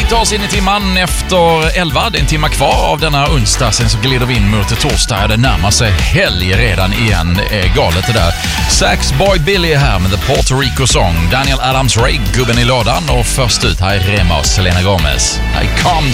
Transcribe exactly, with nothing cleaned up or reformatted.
Vi tar oss in i timman efter elva. Det är en timma kvar av denna onsdag. Sen så glider vi in mot torsdag. Det närmar sig helg redan igen. Galet det där. Saxboy Billy är här med The Puerto Rico Song. Daniel Adams-Ray, gubben i lådan. Och först ut här är Rema och Selena Gomez. I calm